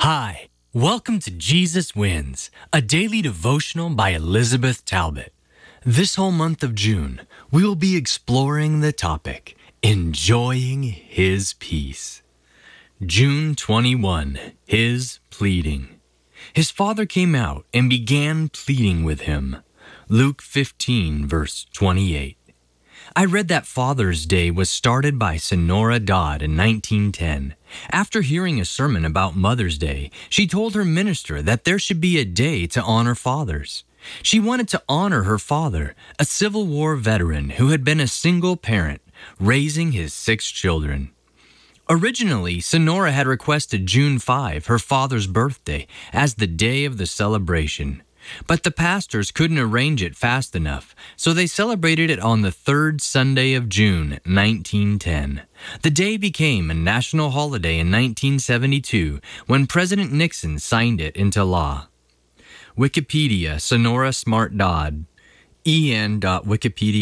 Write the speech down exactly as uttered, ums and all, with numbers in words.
Hi, welcome to Jesus Wins, a daily devotional by Elizabeth Talbot. This whole month of June, we will be exploring the topic, Enjoying His Peace. June twenty-first, His Pleading. His father came out and began pleading with him. Luke fifteen, verse twenty-eight. I read that Father's Day was started by Sonora Dodd in nineteen ten. After hearing a sermon about Mother's Day, she told her minister that there should be a day to honor fathers. She wanted to honor her father, a Civil War veteran who had been a single parent, raising his six children. Originally, Sonora had requested June fifth, her father's birthday, as the day of the celebration. But the pastors couldn't arrange it fast enough, so they celebrated it on the third Sunday of June, nineteen ten. The day became a national holiday in nineteen seventy-two when President Nixon signed it into law. Wikipedia, Sonora Smart Dodd, en dot wikipedia